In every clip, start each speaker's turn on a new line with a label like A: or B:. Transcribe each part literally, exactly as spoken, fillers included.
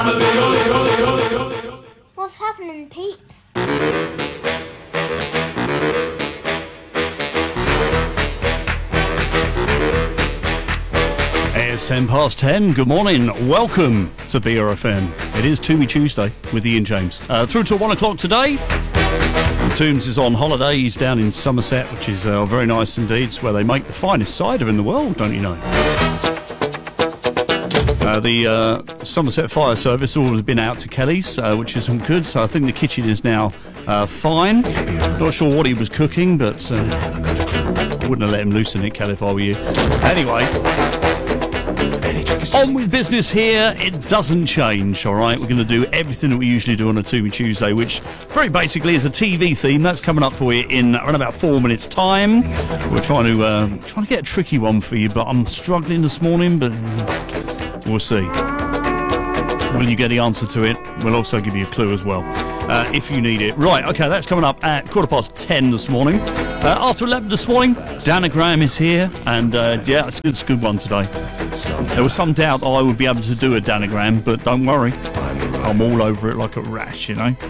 A: What's happening, Pete?
B: It's ten past ten. Good morning. Welcome to B R F M. It is Toomey Tuesday with Ian James. Uh, through to one o'clock today. And Toombs is on holiday. He's down in Somerset, which is uh, very nice indeed. It's where they make the finest cider in the world, don't you know? Uh, the uh, Somerset Fire Service all has been out to Kelly's, uh, which is some good. So I think the kitchen is now uh, fine. Not sure what he was cooking, but uh, I wouldn't have let him loose in it, Kelly, if I were you. Anyway, on with business here. It doesn't change, all right? We're going to do everything that we usually do on a Toomey Tuesday, which very basically is a T V theme. That's coming up for you in around about four minutes' time. We're trying to uh, trying to get a tricky one for you, but I'm struggling this morning, but we'll see. Will you get the answer to it? We'll also give you a clue as well, uh, if you need it. Right, okay, that's coming up at quarter past ten this morning. Uh, after eleven this morning, Danagram is here, and uh, yeah, it's a, good, it's a good one today. There was some doubt I would be able to do a Danagram, but don't worry, I'm all over it like a rash, you know.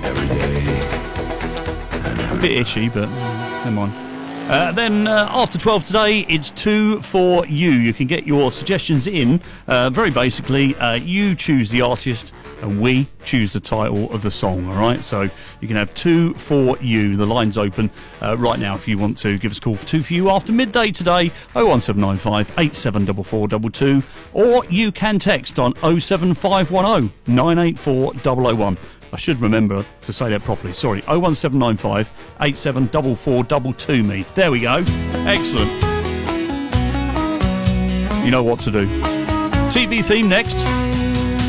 B: A bit itchy, but never mind. Uh, then uh, after twelve today, it's two for you. You can get your suggestions in. Uh, very basically, uh, you choose the artist and we choose the title of the song, all right? So you can have two for you. The line's open uh, right now if you want to. Give us a call for two for you after midday today, oh one seven nine five, eight seven four four two two, or you can text on oh seven five one oh, nine eight four oh oh one. I should remember to say that properly. Sorry, oh one seven nine five, eight seven four four two two me. There we go. Excellent. You know what to do. T V theme next.